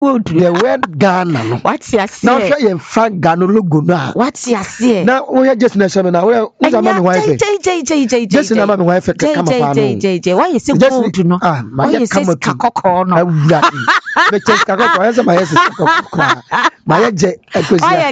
the word Ghana no. What's your Now show you Frank Ghana logo na. What's your say? Now we are just national now. We are my wife. Just na my wife come up. Why you say gold no? Why you say kakoko no? Me check kakoko. I say my yes kakoko. My je Why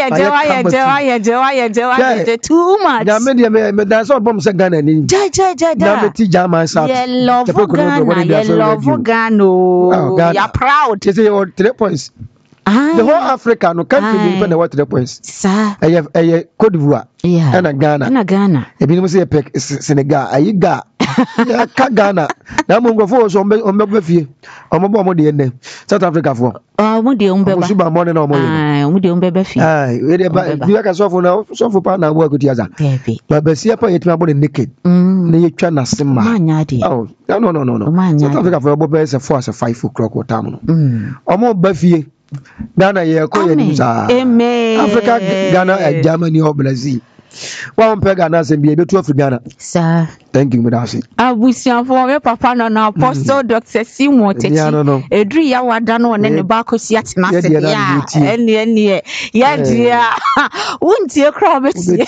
too much. Ya me dance on bomb say Ghana ni. Na me ti German South. You love Ghana. You're proud. You say you 3 points. The whole Africa no country be for the 3 points. Sir. Cote d'Ivoire. Yeah. And Ghana. E bi no say Senegal. Ayi ga. Ya ka Ghana. Na mo ngofo so ombe fie. Omo de ene. South Africa for. Mo de ombe ba. Suba mo na mo ye. Mo de ombe ba fie. We de ba. Bi ka so for pa na wo akuti aza. Ba ba sia pa yetima bo de naked. Na ye twa na sema. Manya de. Oh, no. South Africa for bo be say 4 as 5 o'clock what time no. Omo ba fie. Ghana ye ko ye ni sa. Amen. Africa Ghana Germany or Brazil. One peg and as be able to Africa Ghana. Sir. Thank you, Madam. Abusian for papa na apostle Dr. Simon Teti. Edri ya wadano ne ne ba kosi atina se ya. Ene ya dia. Wuntie kra beti.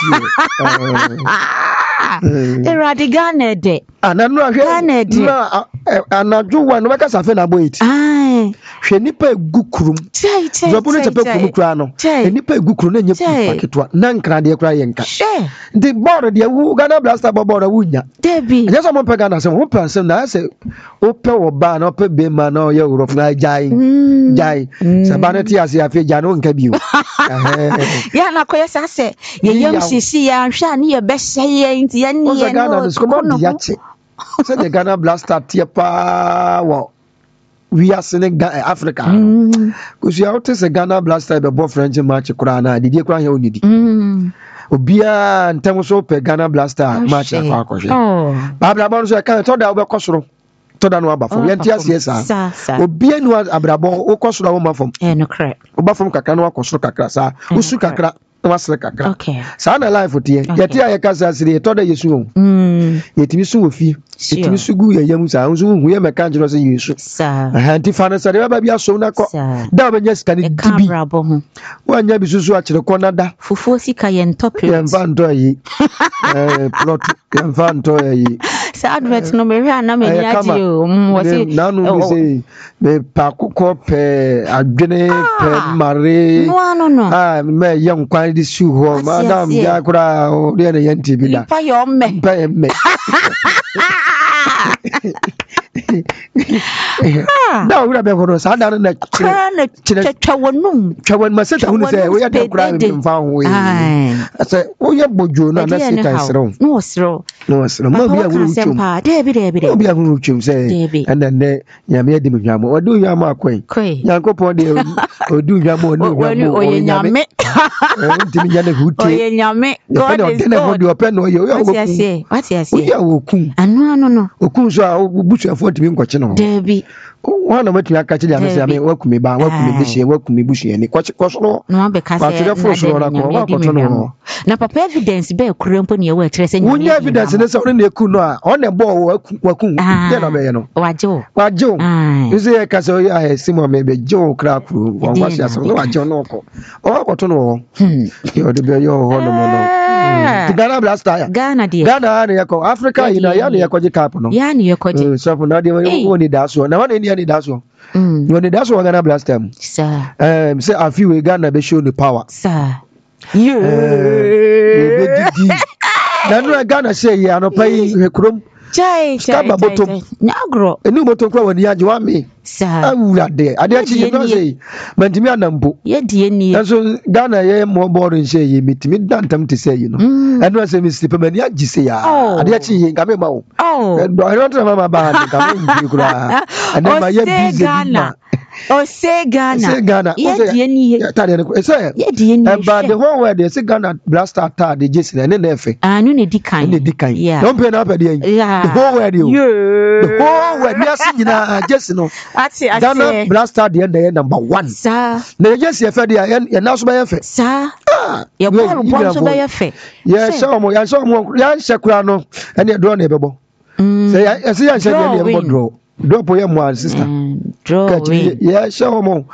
Eradi Ghana de. Ananu ahwe. Na anaju wa no beka safe na boy it. Hwe nipa egukrum. Zobunu tepe kumu kra no. Nipa egukrum na nye paketwa. Na nkra de kra yenka. The board de wu Ghana Blaster board wunya. Debi. Just one pega na se wo person na se ope wo ba na ope be ma na ye wuro na jai. Se ba na ti ase afi ja no nka biu. Ya na koye sa se ye yam sisi ya hwa ne ye be hye nti ye ne ye no. Say the Ghana Blaster tie pa wo we are seeing Africa. Because you out to Ghana Blaster be bo French match kura na didi kura he onidi. Obia ntem so pe Ghana Blaster match akwa akwohwe. Abrabon so kan to da wo bekosoro. To da no abafo. Yenti ase sa. Obia nu abrabon wo kosoro wo mafom. No correct. Obafom kakra no akosoro kakra sa. Usu kakra wasre kakra. Okay. Sa na life tie. Yeti ayeka sire to da yesu. Yetimi su ofi. Yetimi su gu yeyam sa. Unsu hu ye meka njiro se yesu. Sa. Anti fana sare ba bia so na ko. Da ba nya sika ni dibi. Wa nya bi susu a kire ko na da. Fufu sika ye ntopre. Ye mfa nto yi. Plot ye mfa nto yi. Sa advert no me hwa na me nya ji o. Wose na no me say me pa kokko pe adwene pe mare. No. Me ye nkwan di su ho. Madam ja kura o de na ye ntibi da. Pa yo me. No, we have been so down in the Chawan Maseta who say we are the crime in found way. I said, oh, yeah, Bojo, no, that's it. No, be a room, say, and then they made him Yamo, or do Yama Quay, Yanko Pony, or do Yamo, no, Yame, God is your pen or your what yes, we are Oku, and no, Okusa, Bush, 40 minutes. Debbie. One of what you are catching, I mean, work me by work me this year, work me bushy, and watch Cosmo. No, because now, Papa evidence bear crumping your way, tracing your evidence, and it's only a kuna on a ball work. Wajo, you say a castle, I see maybe Joe Crack, or was just no John Oko. Oh, what to know? You're the bear your Ghana Blaster, Ghana, dear Ghana, Africa, in a Yako Capono. Yani, your so for not only that's one. Now, any that's one. You only that's one Ghana Blaster, sir. Say a few Ghana be show the power, sir. You Ghana say, you are not paying a crum. Scabba bottom, Nagro, a new bottom crow when you are me. Sir, I would there. I didn't say, but to me, a number. Yet, that's so Ghana, more boring say, you meet me, don't come to say, you know. And was a Miss Tipperman, you say, I did see Gamma. Oh, I don't remember about and then my Ghana. Oh, say Ghana. But the whole way they say Ghana Blaster tar the Jason and then F. And you need the kind. Yeah. Don't pay up at the end. The whole way you. The whole way you are singing just no. Ghana Blaster the end number 1. Sir. They just say for the end and now so by F. Sir. Your born so by F. Yes, so more Shakurano and your draw neighbor. Say I see I said draw. Drop your sister. Draw. Yeah, show more.